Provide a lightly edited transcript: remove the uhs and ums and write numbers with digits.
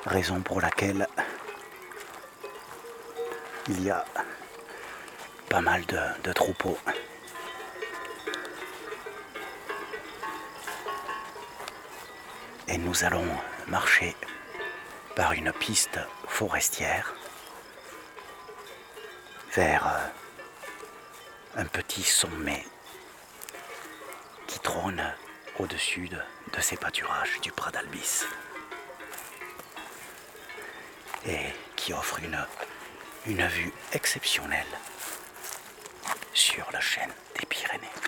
Raison pour laquelle il y a pas mal de troupeaux. Et nous allons marcher par une piste forestière vers un petit sommet qui trône au-dessus de ces pâturages du Prat d'Albis et qui offre une vue exceptionnelle sur la chaîne des Pyrénées.